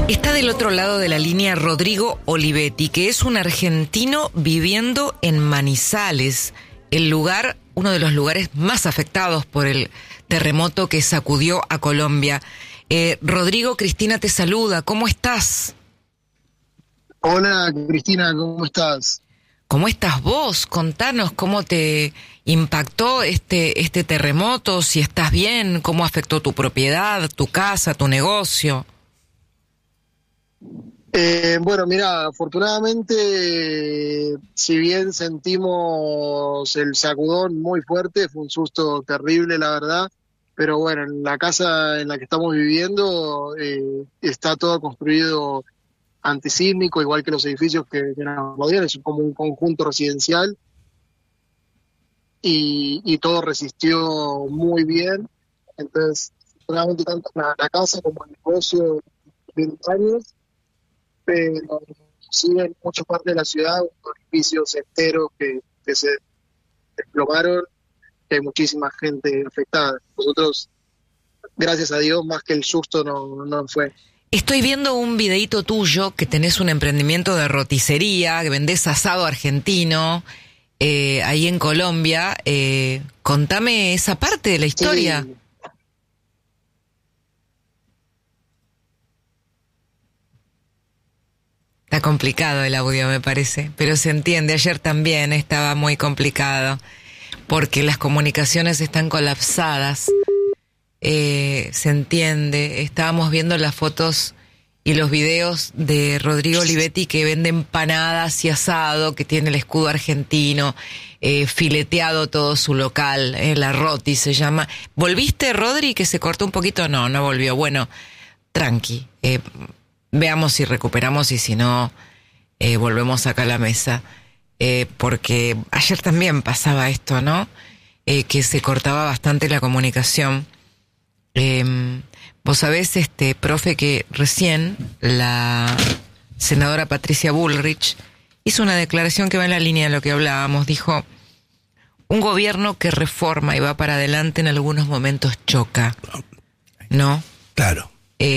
Está del otro lado de la línea Rodrigo Olivetti, que es un argentino viviendo en Manizales, uno de los lugares más afectados por el terremoto que sacudió a Colombia. Rodrigo, Cristina te saluda, ¿cómo estás? Hola Cristina, ¿cómo estás? ¿Cómo estás vos? Contanos cómo te impactó este terremoto, si estás bien, cómo afectó tu propiedad, tu casa, tu negocio. Bueno, mira, afortunadamente, si bien sentimos el sacudón muy fuerte, fue un susto terrible, la verdad, pero bueno, en la casa en la que estamos viviendo está todo construido antisísmico, igual que los edificios que nos rodean, es como un conjunto residencial y todo resistió muy bien. Entonces, afortunadamente tanto la casa como el negocio de años, pero sí en muchas partes de la ciudad, edificios enteros que se desplomaron, que hay muchísima gente afectada. Nosotros, gracias a Dios, más que el susto no fue. Estoy viendo un videíto tuyo que tenés un emprendimiento de roticería, que vendés asado argentino, ahí en Colombia. Contame esa parte de la historia. Sí. Está complicado el audio, me parece, pero se entiende. Ayer también estaba muy complicado porque las comunicaciones están colapsadas. Se entiende. Estábamos viendo las fotos y los videos de Rodrigo Olivetti, que vende empanadas y asado, que tiene el escudo argentino, fileteado todo su local, La Roti se llama. ¿Volviste, Rodri, que se cortó un poquito? No volvió. Bueno, tranqui. Veamos si recuperamos y si no, volvemos acá a la mesa. Porque ayer también pasaba esto, ¿no? Que se cortaba bastante la comunicación. Vos sabés, profe, que recién la senadora Patricia Bullrich hizo una declaración que va en la línea de lo que hablábamos. Dijo, un gobierno que reforma y va para adelante en algunos momentos choca, ¿no? Claro.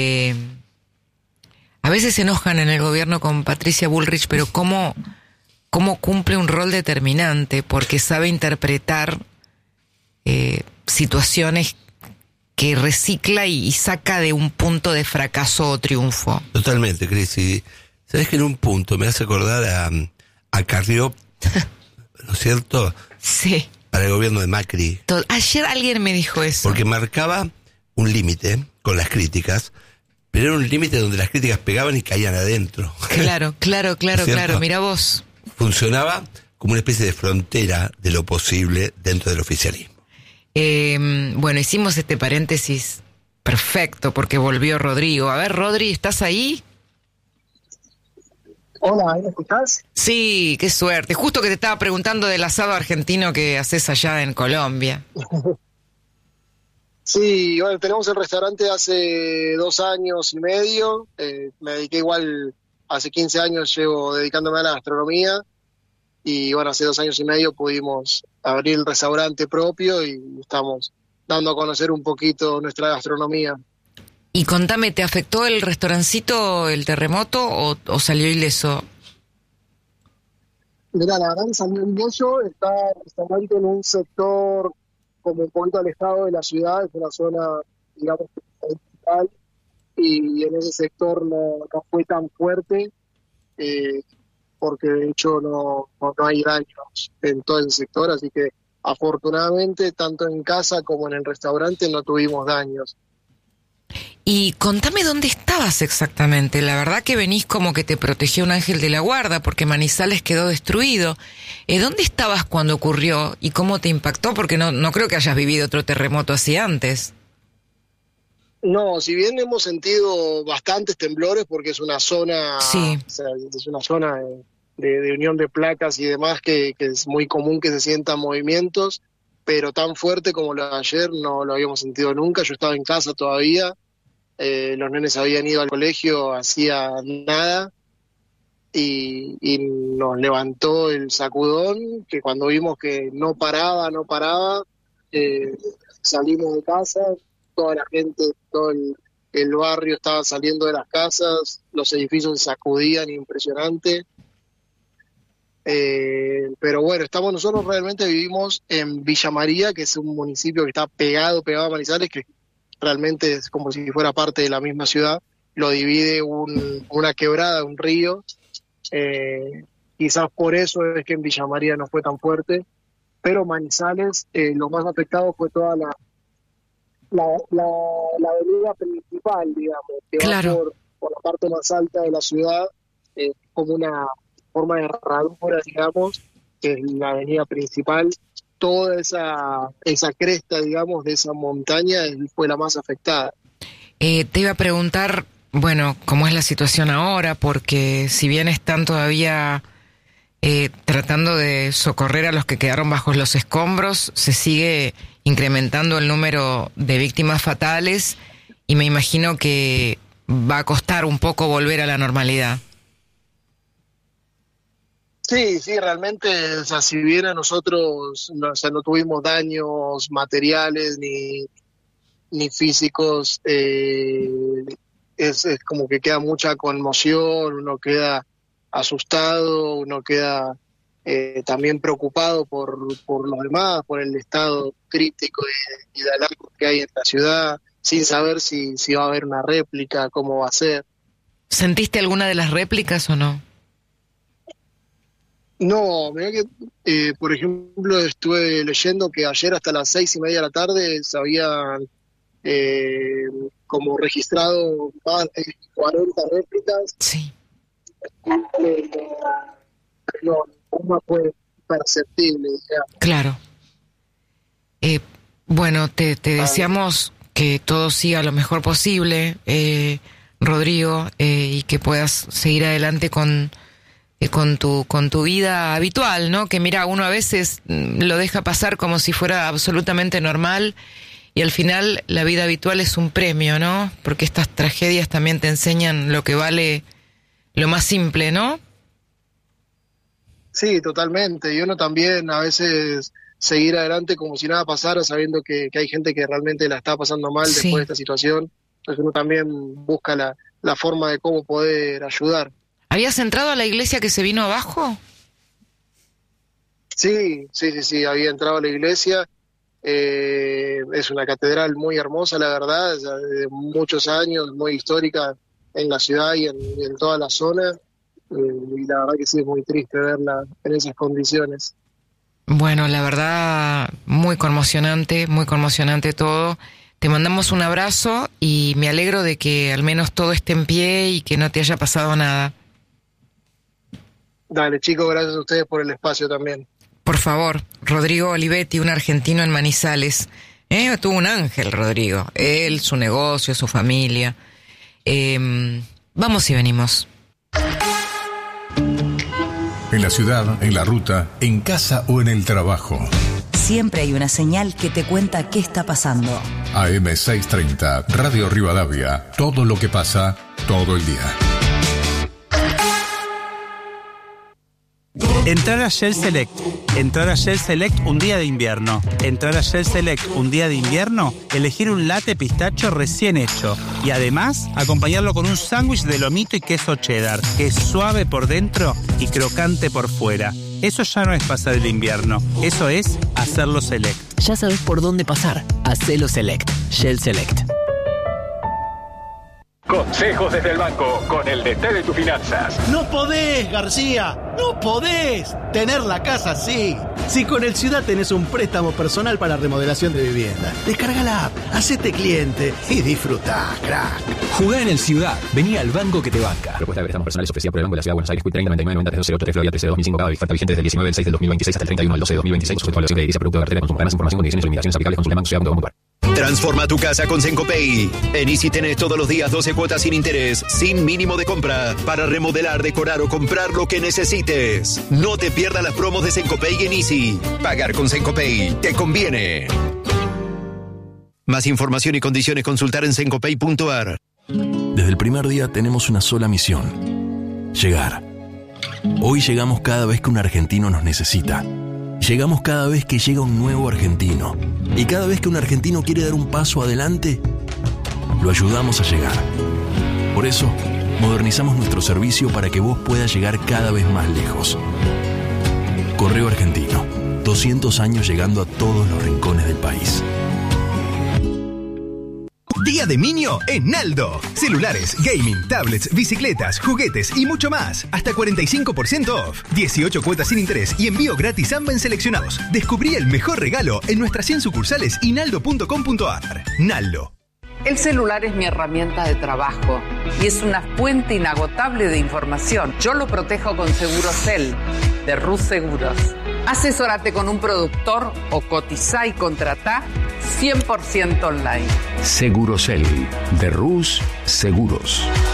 A veces se enojan en el gobierno con Patricia Bullrich, pero cómo cumple un rol determinante, porque sabe interpretar situaciones que recicla y saca de un punto de fracaso o triunfo. Totalmente, Cris. Y sabes que en un punto me hace acordar a Carrió, ¿no es cierto? Sí. Para el gobierno de Macri. Ayer alguien me dijo eso. Porque marcaba un límite con las críticas, pero era un límite donde las críticas pegaban y caían adentro. Claro. Mira vos. Funcionaba como una especie de frontera de lo posible dentro del oficialismo. Bueno, hicimos este paréntesis perfecto porque volvió Rodrigo. A ver, Rodri, ¿estás ahí? Hola, ¿me escuchás? Sí, qué suerte. Justo que te estaba preguntando del asado argentino que haces allá en Colombia. Sí, bueno, tenemos el restaurante hace 2 años y medio. Me dediqué igual, hace 15 años llevo dedicándome a la gastronomía. Y bueno, hace 2 años y medio pudimos abrir el restaurante propio y estamos dando a conocer un poquito nuestra gastronomía. Y contame, ¿te afectó el restaurancito, el terremoto, o salió ileso? Mirá, la verdad que salió ileso, está el restaurante en un sector como un poquito alejado de la ciudad, es una zona, digamos, principal, y en ese sector no fue tan fuerte, porque de hecho no hay daños en todo el sector, así que afortunadamente tanto en casa como en el restaurante no tuvimos daños. Y contame dónde estabas exactamente. La verdad que venís como que te protegió un ángel de la guarda porque Manizales quedó destruido. ¿Dónde estabas cuando ocurrió y cómo te impactó? Porque no creo que hayas vivido otro terremoto así antes. No, si bien hemos sentido bastantes temblores porque es una zona, sí. O sea, es una zona de unión de placas y demás que es muy común que se sientan movimientos, pero tan fuerte como lo de ayer no lo habíamos sentido nunca. Yo estaba en casa todavía, los nenes habían ido al colegio hacía nada y nos levantó el sacudón, que cuando vimos que no paraba, salimos de casa, toda la gente, todo el barrio estaba saliendo de las casas, los edificios se sacudían, impresionante. Pero bueno, nosotros realmente vivimos en Villa María, que es un municipio que está pegado a Manizales, que realmente es como si fuera parte de la misma ciudad, lo divide una quebrada, un río. Quizás por eso es que en Villa María no fue tan fuerte, pero Manizales, lo más afectado fue toda la avenida principal, digamos, que claro, va por la parte más alta de la ciudad, como una forma de herradura, digamos, que es la avenida principal. Toda esa cresta, digamos, de esa montaña fue la más afectada. Te iba a preguntar, bueno, cómo es la situación ahora, porque si bien están todavía tratando de socorrer a los que quedaron bajo los escombros, se sigue incrementando el número de víctimas fatales y me imagino que va a costar un poco volver a la normalidad. Sí, realmente, o sea, si bien a nosotros no tuvimos daños materiales ni físicos, es como que queda mucha conmoción, uno queda asustado, uno queda también preocupado por los demás, por el estado crítico y de alarma que hay en la ciudad, sin saber si va a haber una réplica, cómo va a ser. ¿Sentiste alguna de las réplicas o no? No, mirá que, por ejemplo, estuve leyendo que ayer hasta las 6:30 de la tarde se habían como registrado más de 40 réplicas. Sí. No, una fue perceptible, digamos. Claro. Bueno, te deseamos que todo siga lo mejor posible, Rodrigo, y que puedas seguir adelante con tu vida habitual, ¿no? Que mira, uno a veces lo deja pasar como si fuera absolutamente normal y al final la vida habitual es un premio, ¿no? Porque estas tragedias también te enseñan lo que vale lo más simple, ¿no? Sí, totalmente. Y uno también a veces seguir adelante como si nada pasara, sabiendo que hay gente que realmente la está pasando mal después de esta situación. Entonces uno también busca la forma de cómo poder ayudar. ¿Habías entrado a la iglesia que se vino abajo? Sí, había entrado a la iglesia. Es una catedral muy hermosa, la verdad, de muchos años, muy histórica en la ciudad y en toda la zona. Y la verdad que sí, es muy triste verla en esas condiciones. Bueno, la verdad, muy conmocionante todo. Te mandamos un abrazo y me alegro de que al menos todo esté en pie y que no te haya pasado nada. Dale, chicos, gracias a ustedes por el espacio también. Por favor, Rodrigo Olivetti, un argentino en Manizales. Tuvo un ángel, Rodrigo. Él, su negocio, su familia. Vamos y venimos. En la ciudad, en la ruta, en casa o en el trabajo. Siempre hay una señal que te cuenta qué está pasando. AM630, Radio Rivadavia. Todo lo que pasa, todo el día. Entrar a Shell Select. Entrar a Shell Select un día de invierno. Entrar a Shell Select un día de invierno, elegir un latte pistacho recién hecho. Y además, acompañarlo con un sándwich de lomito y queso cheddar, que es suave por dentro y crocante por fuera. Eso ya no es pasar el invierno, eso es hacerlo Select. Ya sabes por dónde pasar. Hacelo Select. Shell Select. Consejos desde el banco, con el DT de tus finanzas. No podés, García, no podés tener la casa así. Si con el Ciudad tenés un préstamo personal para remodelación de vivienda, descarga la app, hacete cliente y disfrutá, crack. Jugá en el Ciudad, vení al banco que te banca. Propuesta de préstamos personales ofrecida por el Banco de la Ciudad de Buenos Aires, 30 99 90 308 Florida 13 de 2005, cada oferta vigente desde el 19 del 6 del 2026 hasta el 31 del 12 de 2026, sujeto a evaluación de edilicia, producto de cartera, consumo. Más información, condiciones y limitaciones aplicables. Consulta banco. Transforma tu casa con Sencopay. En Easy tenés todos los días 12 cuotas sin interés, sin mínimo de compra, para remodelar, decorar o comprar lo que necesites. No te pierdas las promos de Sencopay en Easy. Pagar con Sencopay te conviene. Más información y condiciones consultar en sencopay.ar. Desde el primer día tenemos una sola misión: llegar. Hoy llegamos cada vez que un argentino nos necesita. Llegamos cada vez que llega un nuevo argentino. Y cada vez que un argentino quiere dar un paso adelante, lo ayudamos a llegar. Por eso, modernizamos nuestro servicio para que vos puedas llegar cada vez más lejos. Correo Argentino, 200 años llegando a todos los rincones del país. Día de Minio en Naldo. Celulares, gaming, tablets, bicicletas, juguetes y mucho más. Hasta 45% off. 18 cuotas sin interés y envío gratis ambas en seleccionados. Descubrí el mejor regalo en nuestras 100 sucursales y naldo.com.ar. Naldo. El celular es mi herramienta de trabajo y es una fuente inagotable de información. Yo lo protejo con Segurosel de Rus Seguros. Asesórate con un productor o cotizá y contratá 100% online. Segurosel de Rus Seguros.